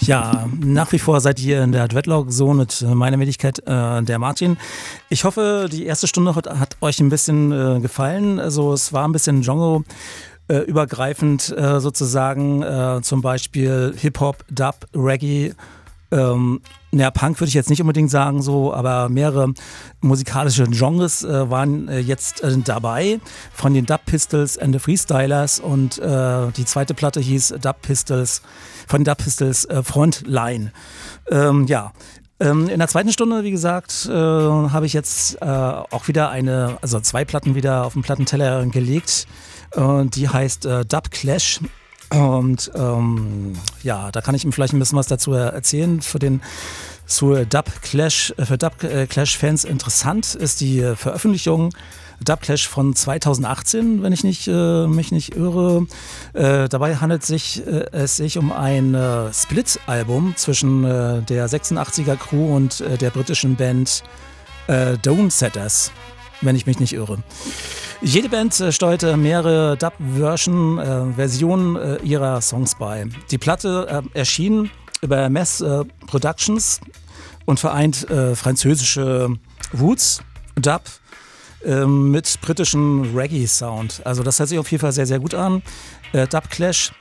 Ja, nach wie vor seid ihr in der Dreadlock-Zone mit meiner Wenigkeit, der Martin. Ich hoffe, die erste Stunde hat euch ein bisschen gefallen. Also es war ein bisschen Genre-übergreifend sozusagen, zum Beispiel Hip-Hop, Dub, Reggae. Punk würde ich jetzt nicht unbedingt sagen so, aber mehrere musikalische Genres waren jetzt dabei von den Dub Pistols and the Freestylers und die zweite Platte hieß Dub Pistols, von den Dub Pistols Frontline. In der zweiten Stunde, wie gesagt, habe ich jetzt auch wieder zwei Platten wieder auf den Plattenteller gelegt. Die heißt Dub Clash. Und da kann ich ihm vielleicht ein bisschen was dazu erzählen. Für Dub Clash-Fans interessant ist die Veröffentlichung Dub Clash von 2018, wenn ich mich nicht irre. Dabei handelt es sich um ein Split-Album zwischen der 86er Crew und der britischen Band Donesetters, wenn ich mich nicht irre. Jede Band steuerte mehrere Dub-Versionen ihrer Songs bei. Die Platte erschien über Mess Productions und vereint französische Roots, Dub, mit britischem Reggae-Sound. Also das hört sich auf jeden Fall sehr, sehr gut an. Dub Clash.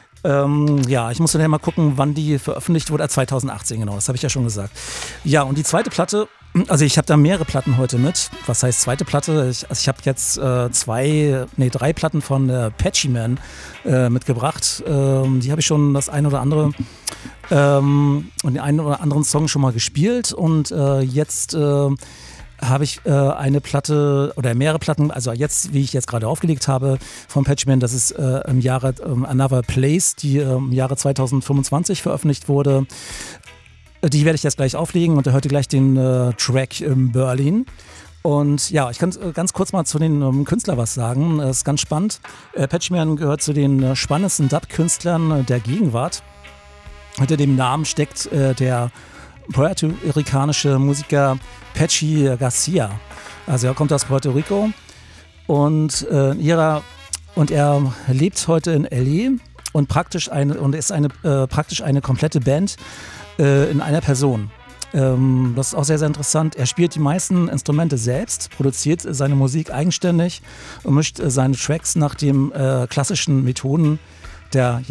Ich muss dann mal gucken, wann die veröffentlicht wurde. 2018, genau, das habe ich ja schon gesagt. Ja, und die zweite Platte, also ich habe da mehrere Platten heute mit. Was heißt zweite Platte? Ich habe jetzt 3 Platten von Patchy Man mitgebracht. Die habe ich schon das ein oder andere und den einen oder anderen Song schon mal gespielt. Und jetzt habe ich eine Platte oder mehrere Platten, also jetzt, wie ich jetzt gerade aufgelegt habe, von Patchy Man, das ist im Jahre Another Place, die im Jahre 2025 veröffentlicht wurde. Die werde ich jetzt gleich auflegen und hört ihr gleich den Track Berlin. Und ja, ich kann ganz kurz mal zu den Künstlern was sagen. Das ist ganz spannend. Patchy Man gehört zu den spannendsten Dub-Künstlern der Gegenwart. Hinter dem Namen steckt der puerto-ricanische Musiker Patchy Garcia. Also er kommt aus Puerto Rico und er lebt heute in LA und ist praktisch eine komplette Band in einer Person. Das ist auch sehr, sehr interessant. Er spielt die meisten Instrumente selbst, produziert seine Musik eigenständig und mischt seine Tracks nach den klassischen Methoden der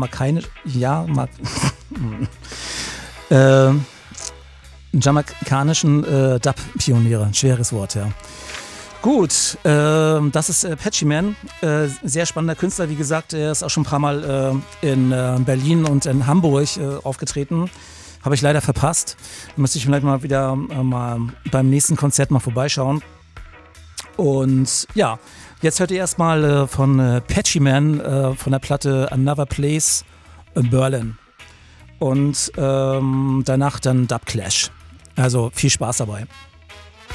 jamaikanischen Dub-Pioniere. Ein schweres Wort, ja. Gut, das ist Patchy Man. Sehr spannender Künstler, wie gesagt, er ist auch schon ein paar Mal in Berlin und in Hamburg aufgetreten. Habe ich leider verpasst. Da müsste ich vielleicht mal wieder mal beim nächsten Konzert mal vorbeischauen. Und ja, jetzt hört ihr erstmal von Patchy Man von der Platte Another Place Berlin. Und danach dann Dub Clash. Also viel Spaß dabei.